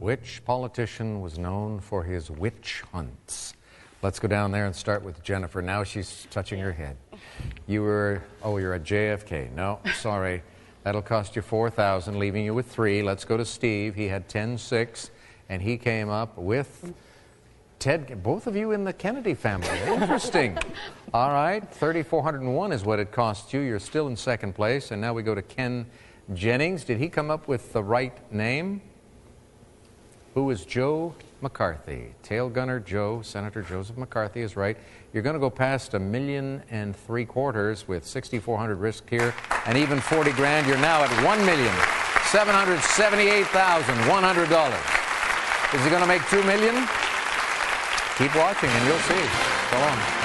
Which politician was known for his witch hunts? Let's go down there and start with Jennifer. Now she's touching her head. You're at JFK. No, sorry. That'll cost you $4,000, leaving you with $3,000. Let's go to Steve. He had 10-6, and he came up with Ted. Both of you in the Kennedy family. Interesting. All right, $3,401 is what it cost you. You're still in second place, and now we go to Ken Jennings. Did he come up with the right name? Who is Joe McCarthy? Tail Gunner Joe, Senator Joseph McCarthy is right. You're going to go past $1.75 million with $6,400 risk here, and even $40 grand. You're now at $1,778,100. Is he going to make $2 million? Keep watching, and you'll see. So long.